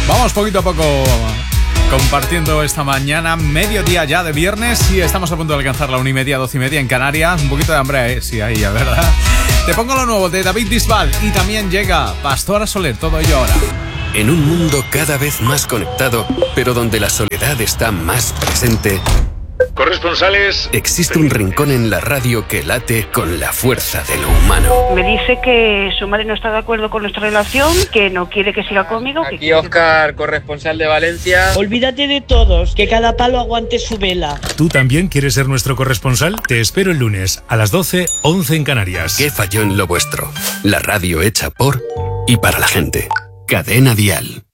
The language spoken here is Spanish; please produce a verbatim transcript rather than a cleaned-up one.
Vamos poquito a poco compartiendo esta mañana, mediodía ya de viernes, y estamos a punto de alcanzar la una y media, doce y media en Canarias. Un poquito de hambre, ¿eh? Sí, ahí, ya, ¿verdad? Te pongo lo nuevo de David Bisbal y también llega Pastora Soler, todo ello ahora. En un mundo cada vez más conectado, pero donde la soledad está más presente, corresponsales, existe un rincón en la radio que late con la fuerza de lo humano. Me dice que su madre no está de acuerdo con nuestra relación, que no quiere que siga conmigo. Aquí que Óscar, corresponsal de Valencia. Olvídate de todos, que cada palo aguante su vela. ¿Tú también quieres ser nuestro corresponsal? Te espero el lunes a las doce, once en Canarias. ¿Qué falló en lo vuestro? La radio hecha por y para la gente. Cadena Dial.